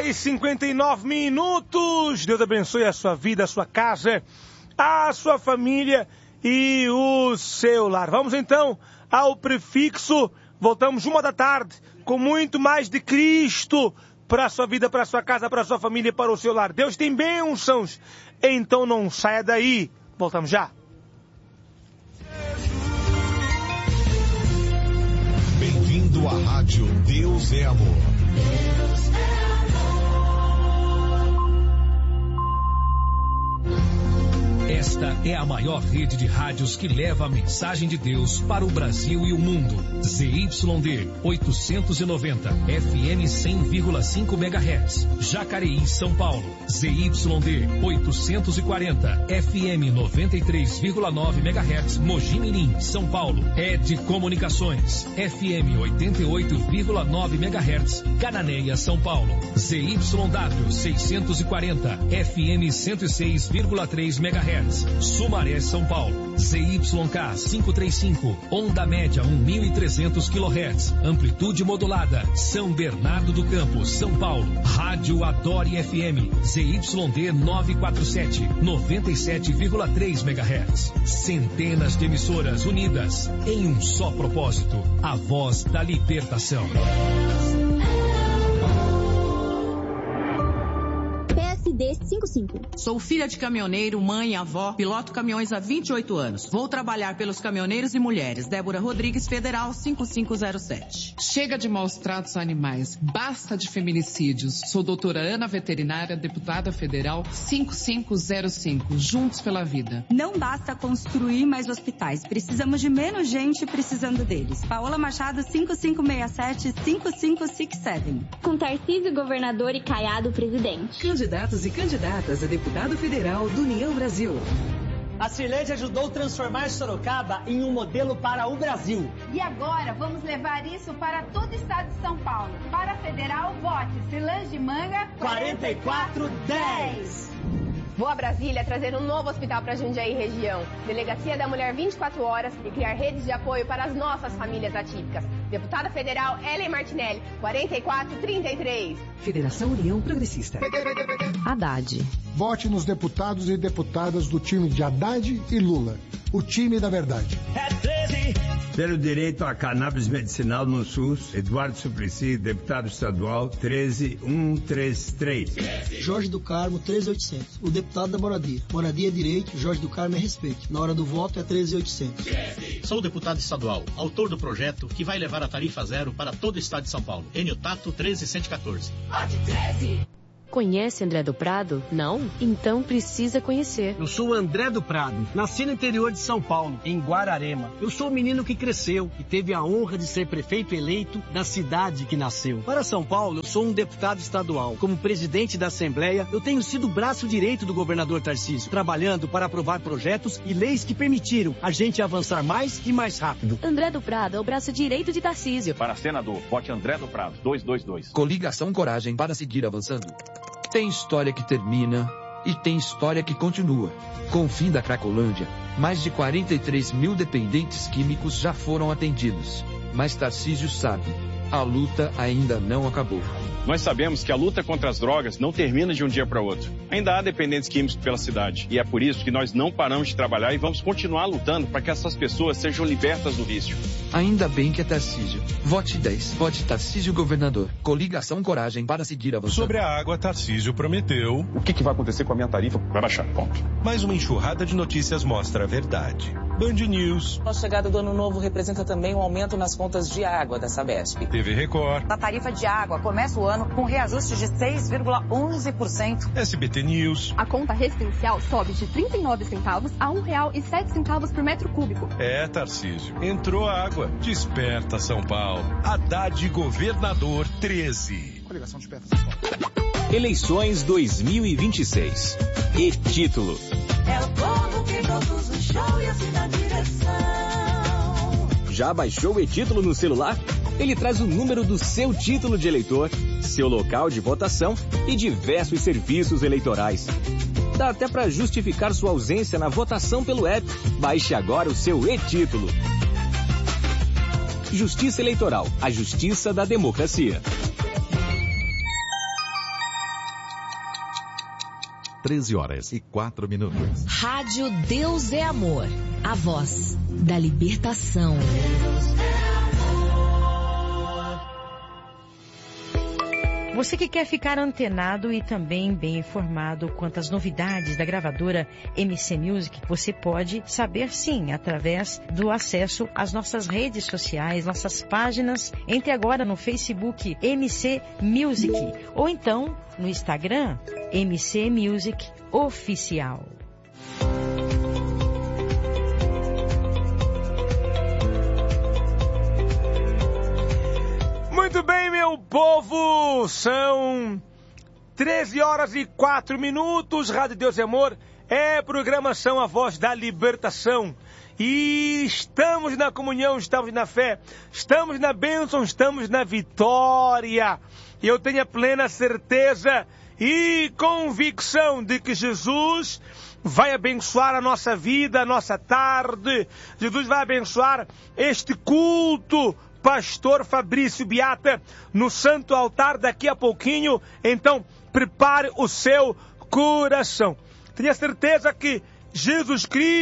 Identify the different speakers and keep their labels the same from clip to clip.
Speaker 1: 10h59. Deus abençoe a sua vida, a sua casa, a sua família e o seu lar. Vamos então ao prefixo. Voltamos 13h com muito mais de Cristo para a sua vida, para a sua casa, para a sua família, para o seu lar. Deus tem bênçãos. Então não saia daí. Voltamos já.
Speaker 2: Bem-vindo à Rádio Deus é Amor. Deus é
Speaker 3: Esta é a maior rede de rádios que leva a mensagem de Deus para o Brasil e o mundo. ZYD 890, FM 100,5 MHz. Jacareí, São Paulo. ZYD 840, FM 93,9 MHz. Mogi Mirim, São Paulo. ED Comunicações, FM 88,9 MHz. Cananéia, São Paulo. ZYW 640, FM 106,3 MHz. Sumaré, São Paulo. ZYK 535, onda média 1.300 kHz, amplitude modulada. São Bernardo do Campo, São Paulo. Rádio Adore FM, ZYD 947, 97,3 MHz. Centenas de emissoras unidas em um só propósito: a voz da libertação.
Speaker 4: PSD55.
Speaker 5: Sou filha de caminhoneiro, mãe, avó, piloto caminhões há 28 anos. Vou trabalhar pelos caminhoneiros e mulheres. Débora Rodrigues, Federal 5507.
Speaker 6: Chega de maus tratos a animais. Basta de feminicídios. Sou doutora Ana Veterinária, deputada federal 5505. Juntos pela vida.
Speaker 4: Não basta construir mais hospitais. Precisamos de menos gente precisando deles. Paola Machado 5567-5567.
Speaker 7: Com Tarcísio governador e Caiado presidente.
Speaker 8: Candidatos e candidatas a deputado federal do União Brasil.
Speaker 9: A Cirlede ajudou transformar Sorocaba em um modelo para o Brasil.
Speaker 10: E agora vamos levar isso para todo o estado de São Paulo. Para a federal, vote Cirlede de Manga
Speaker 9: 4410.
Speaker 11: Vou a Brasília trazer um novo hospital para Jundiaí região. Delegacia da Mulher 24 horas e criar redes de apoio para as nossas famílias atípicas. Deputada Federal Ellen Martinelli, 4433.
Speaker 8: Federação União Progressista.
Speaker 12: Haddad.
Speaker 13: Vote nos deputados e deputadas do time de Haddad e Lula. O time da verdade.
Speaker 14: É 13. Pelo direito à cannabis medicinal no SUS, Eduardo Suplicy, deputado estadual, 13133.
Speaker 15: Jorge do Carmo, 13800. O deputado da Moradia. Moradia é direito, Jorge do Carmo é respeito. Na hora do voto é 13800.
Speaker 16: Sou deputado estadual, autor do projeto que vai levar a tarifa zero para todo o estado de São Paulo. Enio Tato, 13114.
Speaker 12: Vote 13. Conhece André do Prado? Não? Então precisa conhecer.
Speaker 17: Eu sou André do Prado, nasci no interior de São Paulo, em Guararema. Eu sou o menino que cresceu e teve a honra de ser prefeito eleito da cidade que nasceu. Para São Paulo, eu sou um deputado estadual. Como presidente da Assembleia, eu tenho sido o braço direito do governador Tarcísio, trabalhando para aprovar projetos e leis que permitiram a gente avançar mais e mais rápido.
Speaker 12: André do Prado é o braço direito de Tarcísio.
Speaker 18: Para senador, vote André do Prado, 222.
Speaker 19: Coligação Coragem para seguir avançando. Tem história que termina e tem história que continua. Com o fim da Cracolândia, mais de 43 mil dependentes químicos já foram atendidos. Mas Tarcísio sabe, a luta ainda não acabou.
Speaker 18: Nós sabemos que a luta contra as drogas não termina de um dia para outro. Ainda há dependentes químicos pela cidade. E é por isso que nós não paramos de trabalhar e vamos continuar lutando para que essas pessoas sejam libertas do vício.
Speaker 19: Ainda bem que é Tarcísio. Vote 10. Vote Tarcísio governador. Coligação Coragem para seguir avançando.
Speaker 20: Sobre a água, Tarcísio prometeu...
Speaker 18: O que vai acontecer com a minha tarifa? Vai baixar, ponto.
Speaker 20: Mais uma enxurrada de notícias mostra a verdade. Band News.
Speaker 21: A chegada do ano novo representa também um aumento nas contas de água da Sabesp.
Speaker 20: TV Record.
Speaker 22: A tarifa de água começa o ano com reajuste de 6,11%.
Speaker 20: SBT News.
Speaker 23: A conta residencial sobe de 39 centavos a R$1,07 por metro cúbico.
Speaker 20: É, Tarcísio. Entrou a água. Desperta São Paulo. Haddad governador 13.
Speaker 24: Coligação Desperta São Paulo.
Speaker 25: Eleições 2026. E título.
Speaker 26: É o povo que produz o show e assim na direção.
Speaker 25: Já baixou o e-título no celular? Ele traz o número do seu título de eleitor, seu local de votação e diversos serviços eleitorais. Dá até para justificar sua ausência na votação pelo app. Baixe agora o seu e-título. Justiça Eleitoral, a justiça da democracia.
Speaker 1: 13h04.
Speaker 2: Rádio Deus é Amor, a voz da libertação.
Speaker 3: Você que quer ficar antenado e também bem informado quanto às novidades da gravadora MC Music, você pode saber sim, através do acesso às nossas redes sociais, nossas páginas. Entre agora no Facebook MC Music ou então no Instagram MC Music Oficial.
Speaker 5: Muito bem, meu povo, são 13h04, Rádio Deus é Amor, é programação A Voz da Libertação. E estamos na comunhão, estamos na fé, estamos na bênção, estamos na vitória. E eu tenho a plena certeza e convicção de que Jesus vai abençoar a nossa vida, a nossa tarde. Jesus vai abençoar este culto. Pastor Fabrício Beata, no Santo Altar daqui a pouquinho. Então, prepare o seu coração. Tenha certeza que Jesus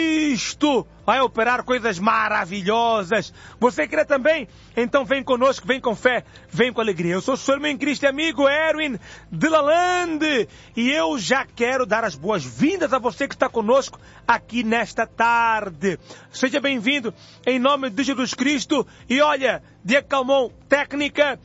Speaker 5: Cristo vai operar coisas maravilhosas. Você crê também? Então vem conosco, vem com fé, vem com alegria. Eu sou o seu irmão em Cristo e amigo Erwin de Lalande. E eu já quero dar as boas-vindas a você que está conosco aqui nesta tarde. Seja bem-vindo em nome de Jesus Cristo. E olha, Diego Calmon, técnica,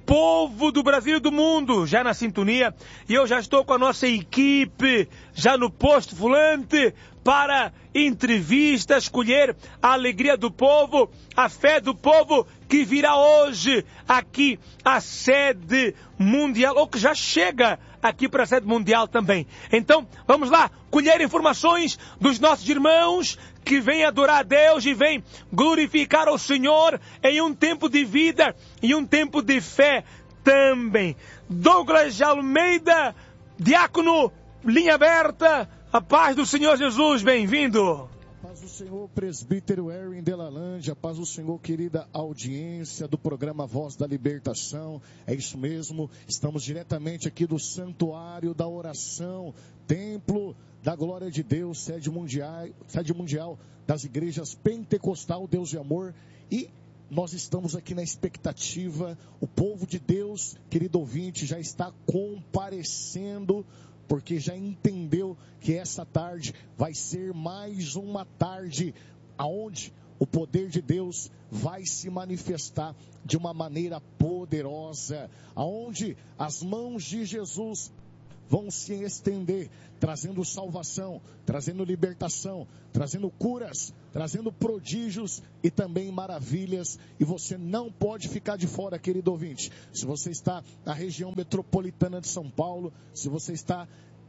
Speaker 5: povo do Brasil e do mundo, já na sintonia. E eu já estou com a nossa equipe, já no posto volante, para entrevista, escolher a alegria do povo, a fé do povo, que virá hoje aqui à sede mundial, ou que já chega aqui para a sede mundial também. Então, vamos lá, colher informações dos nossos irmãos que vêm adorar a Deus e vêm glorificar o Senhor em um tempo de vida e um tempo de fé também. Douglas Almeida, diácono, linha aberta, a paz do Senhor Jesus, bem-vindo.
Speaker 6: Paz do Senhor, presbítero Erwin de Lalande, a paz do Senhor, querida audiência do programa Voz da Libertação. É isso mesmo, estamos diretamente aqui do Santuário da Oração, Templo da Glória de Deus, sede mundial das igrejas Pentecostal Deus de Amor. E nós estamos aqui na expectativa, o povo de Deus, querido ouvinte, já está comparecendo, porque já entendeu que essa tarde vai ser mais uma tarde aonde o poder de Deus vai se manifestar de uma maneira poderosa, aonde as mãos de Jesus vão se estender, trazendo salvação, trazendo libertação, trazendo curas, trazendo prodígios e também maravilhas. E você não pode ficar de fora, querido ouvinte. Se você está na região metropolitana de São Paulo, se você está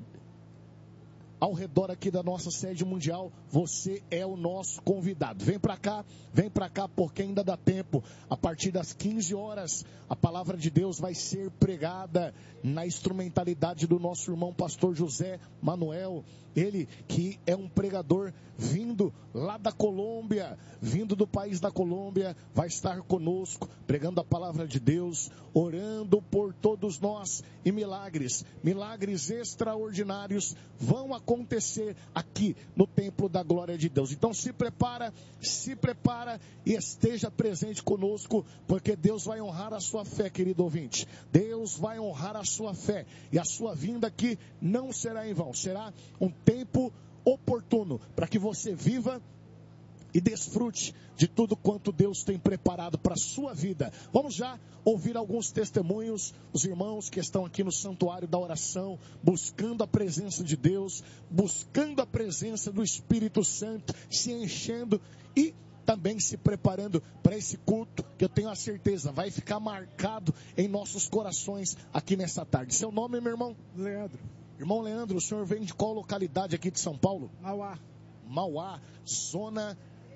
Speaker 6: ao redor aqui da nossa sede mundial, você é o nosso convidado. Vem para cá, porque ainda dá tempo. A partir das 15 horas, a palavra de Deus vai ser pregada na instrumentalidade do nosso irmão pastor José Manuel. Ele que é um pregador vindo lá da Colômbia, vindo do país da Colômbia, vai estar conosco, pregando a palavra de Deus, orando por todos nós. E milagres extraordinários vão acontecer aqui no Templo da Glória de Deus. Então se prepara e esteja presente conosco, porque Deus vai honrar a sua fé, querido ouvinte. Deus vai honrar a sua fé, e a sua vinda aqui não será em vão, será um tempo oportuno para que você viva e desfrute de tudo quanto Deus tem preparado para a sua vida. Vamos já ouvir alguns testemunhos, os irmãos que estão aqui no Santuário da Oração, buscando a presença de Deus, buscando a presença do Espírito Santo, se enchendo e também se preparando para esse culto, que eu tenho a certeza vai ficar marcado em nossos corações aqui nessa tarde. Seu nome, meu irmão?
Speaker 24: Leandro.
Speaker 6: Irmão Leandro, o senhor vem de qual localidade aqui de São Paulo?
Speaker 24: Mauá,
Speaker 6: zona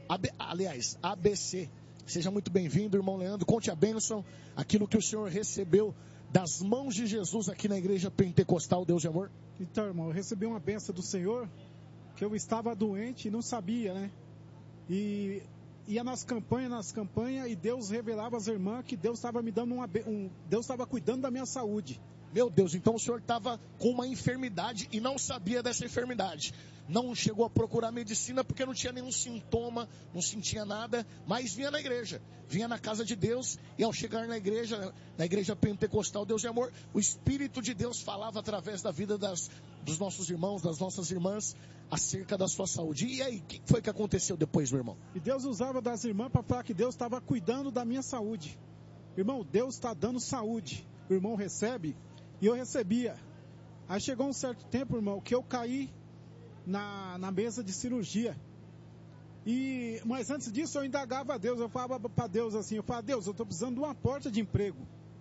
Speaker 6: ABC. Seja muito bem-vindo, irmão Leandro. Conte a bênção, aquilo que o senhor recebeu das mãos de Jesus aqui na Igreja Pentecostal Deus de Amor.
Speaker 24: Então, irmão, eu recebi uma bênção do Senhor, que eu estava doente e não sabia, né? E ia nas campanhas, e Deus revelava às irmãs que Deus estava me dando Deus estava cuidando da minha saúde.
Speaker 6: Meu Deus, então o senhor estava com uma enfermidade e não sabia dessa enfermidade. Não chegou a procurar medicina porque não tinha nenhum sintoma, não sentia nada, mas vinha na igreja, vinha na casa de Deus, e ao chegar na igreja pentecostal Deus é Amor, o Espírito de Deus falava através da vida dos nossos irmãos, das nossas irmãs, acerca da sua saúde. E aí, o que foi que aconteceu depois, meu irmão?
Speaker 24: E Deus usava das irmãs para falar que Deus estava cuidando da minha saúde. Irmão, Deus está dando saúde. O irmão recebe, e eu recebia. Aí chegou um certo tempo, irmão, que eu caí na mesa de cirurgia. Mas antes disso eu indagava a Deus, eu falava para Deus assim, Deus, eu estou precisando de uma porta de emprego.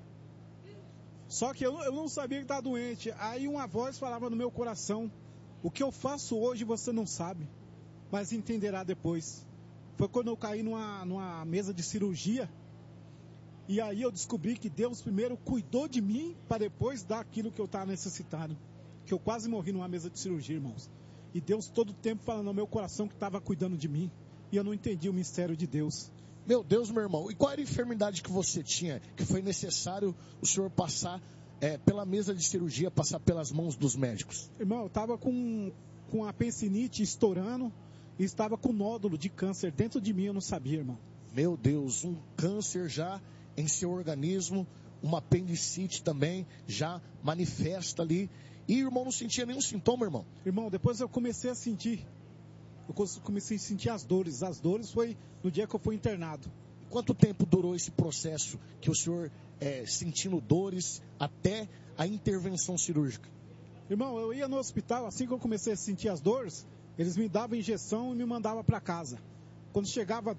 Speaker 24: Só que eu não sabia que estava doente. Aí uma voz falava no meu coração, o que eu faço hoje você não sabe, mas entenderá depois. Foi quando eu caí numa mesa de cirurgia, e aí eu descobri que Deus primeiro cuidou de mim, para depois dar aquilo que eu estava necessitado. Que eu quase morri numa mesa de cirurgia, irmãos. E Deus todo o tempo falando no meu coração que estava cuidando de mim. E eu não entendi o mistério de Deus.
Speaker 6: Meu Deus, meu irmão. E qual era a enfermidade que você tinha, que foi necessário o senhor passar pela mesa de cirurgia, passar pelas mãos dos médicos?
Speaker 24: Irmão, eu estava com a apendicite estourando e estava com nódulo de câncer dentro de mim, eu não sabia, irmão.
Speaker 6: Meu Deus, um câncer já em seu organismo, uma apendicite também já manifesta ali. E o irmão não sentia nenhum sintoma, irmão?
Speaker 24: Irmão, depois eu comecei a sentir. Eu comecei a sentir as dores. As dores foi no dia que eu fui internado.
Speaker 6: Quanto tempo durou esse processo que o senhor sentindo dores até a intervenção cirúrgica?
Speaker 24: Irmão, eu ia no hospital, assim que eu comecei a sentir as dores, eles me davam injeção e me mandavam para casa. Quando chegava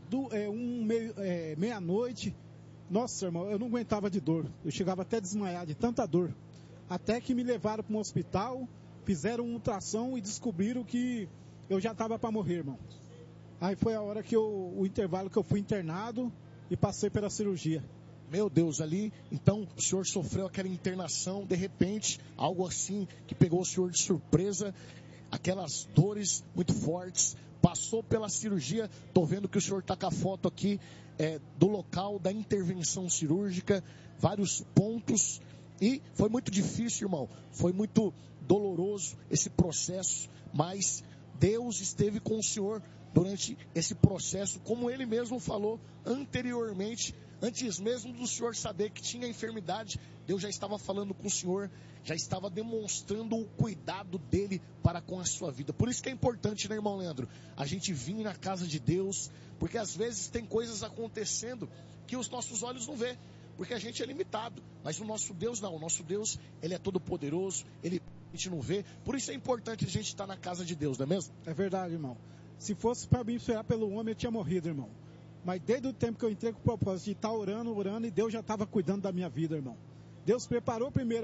Speaker 24: meia-noite, nossa, irmão, eu não aguentava de dor. Eu chegava até a desmaiar de tanta dor. Até que me levaram para um hospital, fizeram uma ultrassom e descobriram que eu já estava para morrer, irmão. Aí foi a hora que o intervalo que eu fui internado e passei pela cirurgia.
Speaker 6: Meu Deus, ali, então o senhor sofreu aquela internação, de repente, algo assim que pegou o senhor de surpresa, aquelas dores muito fortes, passou pela cirurgia. Tô vendo que o senhor está com a foto aqui do local da intervenção cirúrgica, vários pontos. E foi muito difícil, irmão, foi muito doloroso esse processo, mas Deus esteve com o senhor durante esse processo, como ele mesmo falou anteriormente, antes mesmo do senhor saber que tinha enfermidade, Deus já estava falando com o senhor, já estava demonstrando o cuidado dele para com a sua vida. Por isso que é importante, né, irmão Leandro, a gente vir na casa de Deus, porque às vezes tem coisas acontecendo que os nossos olhos não vê. Porque a gente é limitado, mas o nosso Deus não, o nosso Deus, ele é todo poderoso, a gente não vê, por isso é importante a gente estar na casa de Deus, não é mesmo?
Speaker 24: É verdade, irmão. Se fosse para mim esperar pelo homem, eu tinha morrido, irmão. Mas desde o tempo que eu entrei com o propósito de estar orando, e Deus já estava cuidando da minha vida, irmão. Deus preparou primeiro